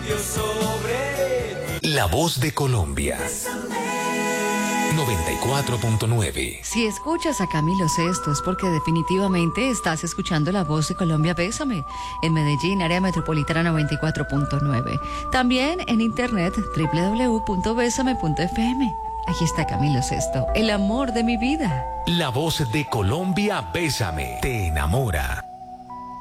La Voz de Colombia. 94.9. Si escuchas a Camilo Sesto es porque definitivamente estás escuchando La Voz de Colombia. Bésame en Medellín, área metropolitana 94.9. También en internet www.besame.fm. Aquí está Camilo Sesto, el amor de mi vida. La Voz de Colombia, Bésame, te enamora.